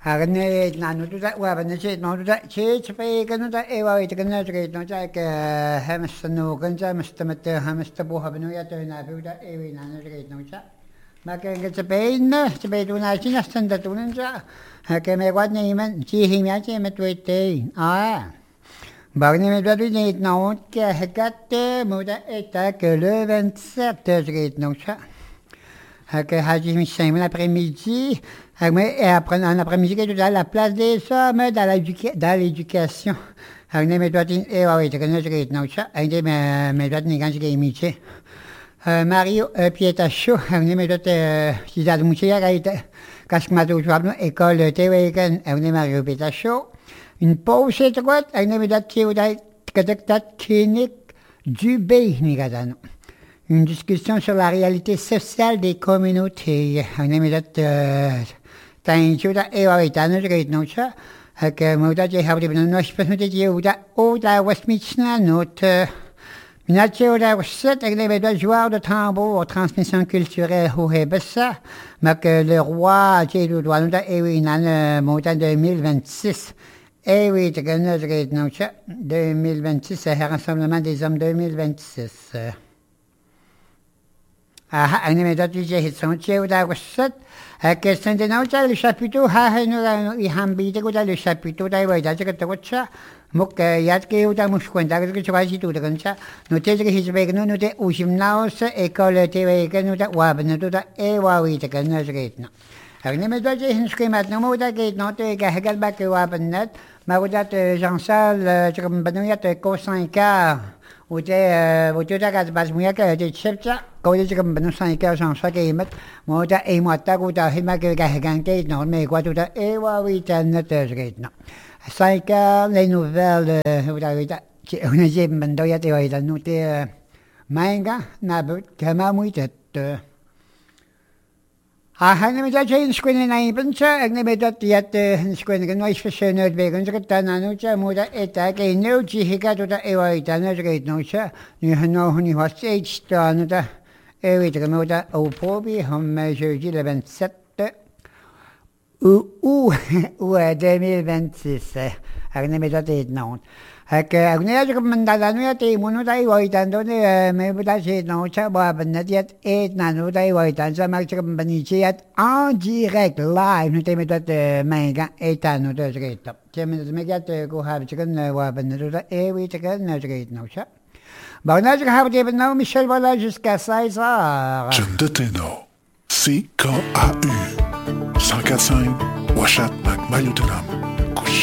Agne nanu tu tak wa bana che no tu tak che chepe kan ta e wa it kan na che no cha ke hamster no kan cha must hamster bo habnu ya to na bu da e wi na na che no cha ma ke ke chepe na chepe tu na chi na stand da tu na cha ke me wa ni men chi hi ya che me tu te Bagni me doit dire non che hekate muda eta que le 27 je no cha que Haji Michel l'après-midi, et après un après-midi que tu as la place des hommes dans l'éducation. Agne me doit dire eh oui, tu connais ce non ça, agne me doit dire quand je miche. Mario Pietacho, agne me doit si da muche ya gaita. Kas ma tu jwabno école Teweken, agne Mario Pietacho. Une pause c'est quoi? Agne me doit dire que clinique du B ni gadano. Une discussion sur la réalité sociale des communautés. On a mis tant que et ouais, tant que j'ai non ça, que moi j'ai habité dans une espèce de dieu ou da Westminster note. Minache ou da Westminster, avec les joueurs de tambour, transmission culturelle ou hebessa, mais que le roi j'ai le droit de et oui dans le montant 2026. Eh oui, tu connais j'ai non ça 2026, c'est le rassemblement des hommes 2026. أنا مدات جه سونتشي ودا وسط كسند نوتا لشابيتو هنو يهم بيتك ودا لشابيتو دا ودا جكتوتشا مك ياتكي ودا مشكون دا كشواجي تو دكنشا نوتي هيزبيك نوتي وشمناوس إيكول تيويك نوتا وابن نوتا إيه واوي تكنا جريتنا أنا مدات جه نسكيمات نمو دا جيت نوتي كهجل باك وابنت ما ودات جانسال جرم بنويات كوسانكا وتي تاكاز باز موياكا تي تشبتا كودي جرم بنو سانكا جانسا كيمت موتا اي موتا كوتا هيما كهجان كيت نون مي كوتا اي واوي تنت جريتنا سانكا لي نوفيل ودا ودا تي اونجي من دويا تي ودا نوتي مانغا نابوت كما مويتت أنا متأكد نسكن نايبنشا أنا متأكد نسكن كنويش في السنة بيجون زكتا نانوشا مودا إتاكي نوتي هيكاتو إيواي تانا زكيت نوشا نهنو هني واسيج تانو تا إيوي تكمودا أو بوبي هم جوجي لبن ست أو 2026 أنا متأكد نون هكا أغنية جرب من دالانو ياتي منو داي وايتان دوني ميبودا شيد نوشا بوابنات يات إيت نانو داي وايتان ساماك جرب بنيشي يات ان ديريكت لايف نتي ميتات مانغا إيتانو دا جريتا تيمن دميجات كوهاب جرن وابنات دا إيوي جرن جريت نوشا باغنا جرب هاب ديبنو ميشيل فوالا jusqu'à 16 heures. Jim de Teno, CKAU 104.5 Washat Mac Mayutanam.